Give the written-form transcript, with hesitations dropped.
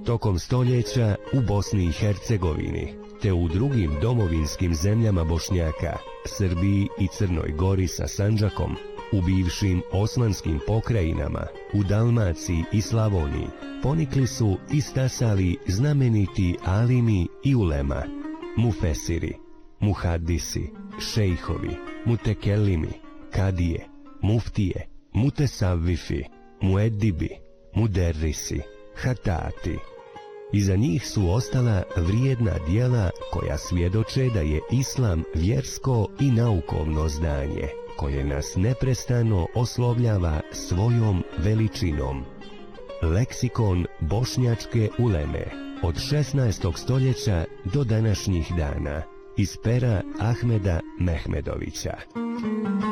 tokom stoljeća u Bosni i Hercegovini, te u drugim domovinskim zemljama Bošnjaka, Srbiji i Crnoj Gori sa Sandžakom, u bivšim osmanskim pokrajinama, u Dalmaciji i Slavoniji, ponikli su i stasali znameniti alimi i ulema, mufesiri, muhadisi, šejhovi, mutekellimi, kadije, muftije, mutesavvifi, muedibi, muderrisi, hatati. Iza njih su ostala vrijedna djela koja svjedoče da je islam vjersko i naukovno zdanje, koje nas neprestano oslovljava svojom veličinom. Leksikon bošnjačke uleme od 16. stoljeća do današnjih dana iz pera Ahmeda Mehmedovića.